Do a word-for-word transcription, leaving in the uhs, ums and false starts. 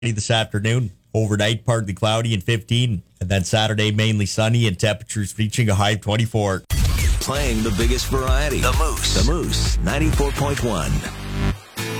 this afternoon. Overnight, partly cloudy and fifteen. And then Saturday, mainly sunny and temperatures reaching a high of twenty-four. Playing the biggest variety. The Moose. The Moose, ninety-four point one.